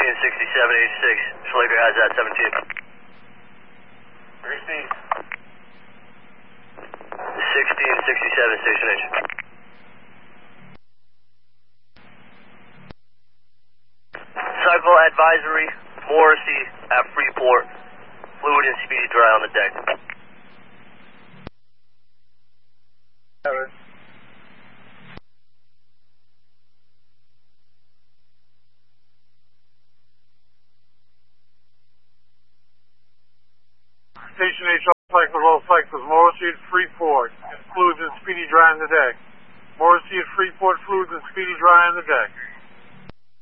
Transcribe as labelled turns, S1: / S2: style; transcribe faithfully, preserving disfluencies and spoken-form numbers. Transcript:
S1: sixteen sixty-seven eighty-six, Schlegel has that seventeen.
S2: Receive.
S1: sixteen sixty-seven, station H. Cycle advisory, Morrissey at Freeport, fluid and speedy dry on the deck.
S2: Seven. Station H, all cycles, all cycles. Morrissey at Freeport, fluids and speedy dry on the deck. Morrissey at Freeport, fluids and speedy dry on the deck.